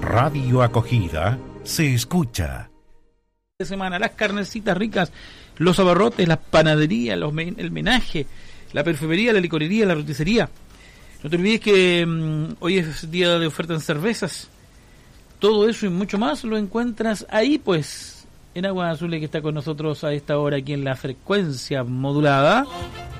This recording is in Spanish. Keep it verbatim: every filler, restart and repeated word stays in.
Radio Acogida se escucha. De semana, las carnecitas ricas, los abarrotes, las panaderías, los men- el menaje, la perfumería, la licorería, la roticería. No te olvides que um, hoy es día de oferta en cervezas. Todo eso y mucho más lo encuentras ahí, pues, en Aguas Azules, que está con nosotros a esta hora aquí en la frecuencia modulada.